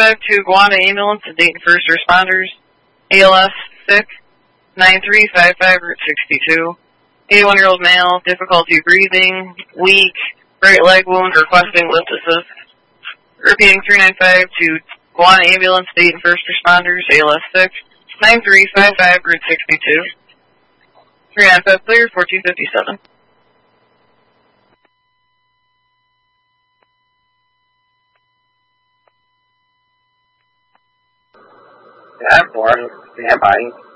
352 Guana Ambulance to Dayton First Responders. ALS, sick, 9355 Route 62. 81-year-old male, difficulty breathing, weak, right leg wound, requesting lift assist. Repeating 395 to Guana Ambulance, Dayton First Responders, ALS 6, 9355 Route 62. 395 clear, 1457. Yeah, 4, stand by.